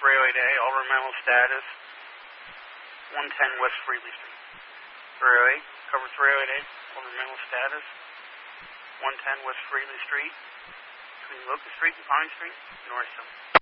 308A, Auburn mental status, 110 West Freely Street. 308, cover 308A, Auburn mental status, 110 West Freely Street, between Locust Street and Pine Street, north.